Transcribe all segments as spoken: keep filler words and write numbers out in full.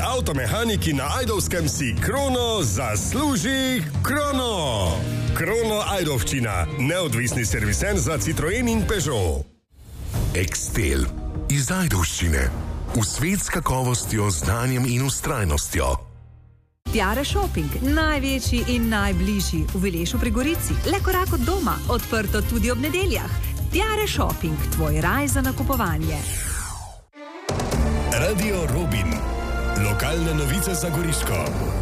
avtomehaniki na Ajdovskem si krono zasluži krono. Krono Ajdovščina, neodvisni serviser za Citroen in Peugeot. Extel iz Ajdovščine. V svet s kakovostjo, znanjem in vztrajnostjo. Tiare Shopping, največji in najbližji v Vilešu pri Gorici, le korak od doma, odprto tudi ob nedeljah. Tiare Shopping, tvoj raj za nakupovanje. Radio Robin, lokalne novice za Goriško.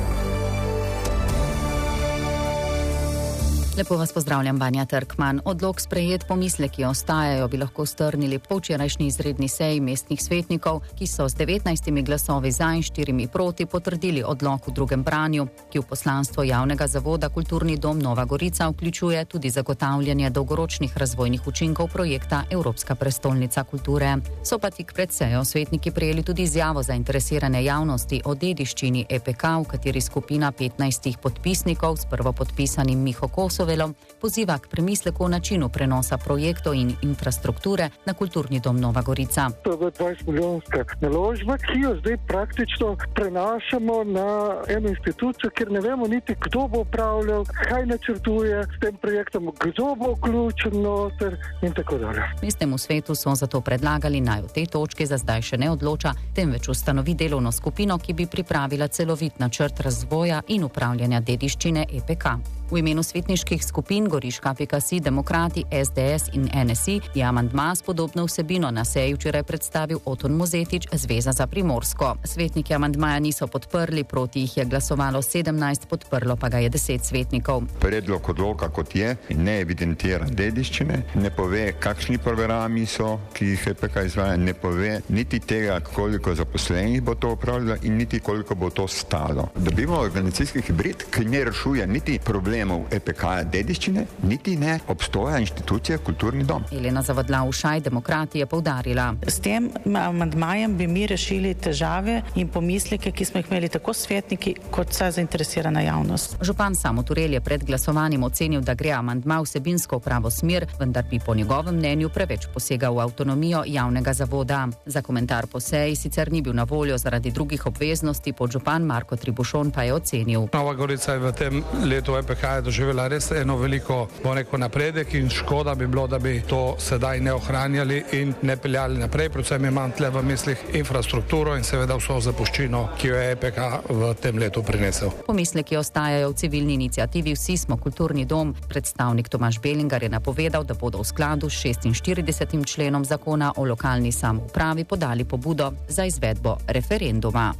Lepo vas pozdravljam, Vanja Trkman. Odlok sprejet, pomisleki ostajajo, bi lahko strnili po včerajšnji izredni seji mestnih svetnikov, ki so z devetnajstimi glasovi za in štirimi proti potrdili odlok v drugem branju, ki v poslanstvo javnega zavoda Kulturni dom Nova Gorica vključuje tudi zagotavljanje dolgoročnih razvojnih učinkov projekta Evropska prestolnica kulture. So pa tik pred sejo svetniki prejeli tudi izjavo zainteresirane javnosti o dediščini E P K, v kateri skupina petnajstih podpisnikov s prvopodpisanim Miho Kosovelom poziva k premisleku o načinu prenosa projektov in infrastrukture na Kulturni dom Nova Gorica. To je dvajset milijonska naložba, ki jo zdaj praktično prenašamo na eno institucijo, kjer ne vemo niti, kdo bo upravljal, kaj načrtuje s tem projektom, kdo bo vključen noter in tako dalje. V mestnem svetu so zato predlagali, naj v tej točki za zdaj še ne odloča, temveč ustanovi delovno skupino, ki bi pripravila celovit načrt razvoja in upravljanja dediščine E P K. V imenu svetniških skupin Goriška pika si, Demokrati, S D S in N S I je amandma s podobno vsebino na seji včeraj predstavil Oton Mozetič, Zveza za Primorsko. Svetniki amandmaja niso podprli, proti jih je glasovalo sedemnajst, podprlo pa ga je deset svetnikov. Predlog odloka kot je, ne evidentira dediščine, ne pove, kakšni programi so, ki jih E P K izvaja, ne pove niti tega, koliko zaposlenih bo to upravljalo in niti koliko bo to stalo. Dobimo organizacijski hibrid, ki ne rešuje niti problem E P K dediščine, niti ne obstoja inštitucije Kulturni dom. Elena Zavadlav-Ušaj, Demokrati, je poudarila. S tem amandmajem bi mi rešili težave in pomisleke, ki smo jih imeli tako svetniki kot vsa zainteresirana javnost. Župan Samo Turel je pred glasovanjem ocenil, da gre amandma vsebinsko v pravo smer, vendar bi po njegovem mnenju preveč posegal v avtonomijo javnega zavoda. Za komentar po seji sicer ni bil na voljo zaradi drugih obveznosti, podžupan Marko Tribušon pa je ocenil. Nova Gorica je v tem letu E P K je doživela res eno veliko, bo neko napredek in škoda bi bilo, da bi to sedaj ne ohranjali in ne peljali naprej. Predvsem imam tle v mislih infrastrukturo in seveda vso zapuščino, ki jo je E P K v tem letu prinesel. Pomisleki ostajajo v civilni iniciativi Vsi smo kulturni dom. Predstavnik Tomaž Belingar je napovedal, da bodo v skladu s šestinštiridesetim členom zakona o lokalni samoupravi podali pobudo za izvedbo referenduma.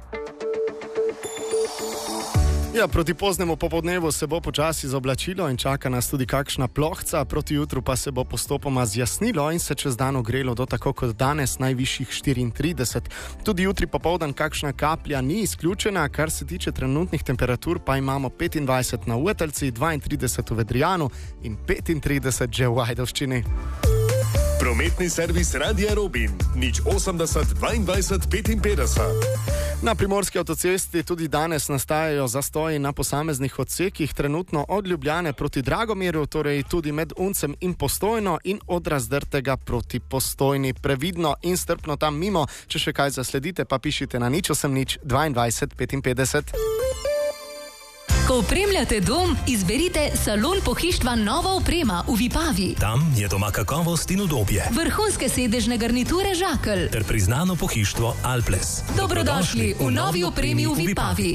Ja, proti poznemu popoldnevu se bo počasi zoblačilo in čaka nas tudi kakšna plohca, proti jutru pa se bo postopoma zjasnilo in se čez dan ogrelo do tako kot danes najvišjih štiriintrideset. Tudi jutri popoldan kakšna kaplja ni izključena, kar se tiče trenutnih temperatur pa imamo petindvajset na Uetelci, dvaintrideset v Vedrijanu in petintrideset že v Ajdovščini. Prometni servis Radia Robin, nič osemdeset dvaindvajset petinpetdeset. Na primorski avtocesti tudi danes nastajajo zastoji na posameznih odsekih, trenutno od Ljubljane proti Dragomiru, torej tudi med Uncem in Postojno in od Razdrtega proti Postojni. Previdno in strpno tam mimo, če še kaj zasledite, pa pišite na nič osem nič dvaindvajset petinpetdeset. Ko opremljate dom, izberite Salon pohištva Nova oprema v Vipavi. Tam je doma kakovost in udobje. Vrhunske sedežne garniture Žakelj. Ter priznano pohištvo Alples. Dobrodošli v novi opremi v Vipavi.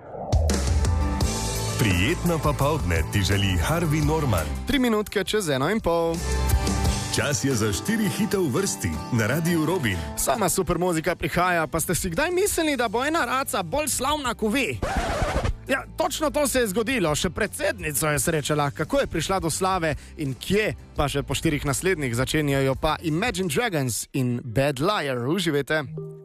Prijetno popoldne ti želi Harvey Norman. Tri minutke čez eno in pol. Čas je za štiri hite v vrsti na Radiu Robin. Sama super muzika prihaja, pa ste si kdaj mislili, da bo ena raca bolj slavna kot vi? Ja, točno to se je zgodilo, še predsednico je srečala, kako je prišla do slave in kje, pa še po štirih naslednjih začenjajo pa Imagine Dragons in Bad Liar. Uživajte.